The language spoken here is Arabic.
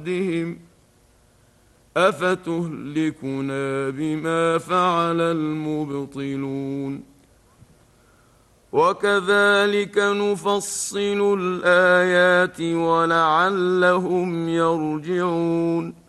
بعدهم أفتهلكنا بما فعل المبطلون وكذلك نفصل الآيات ولعلهم يرجعون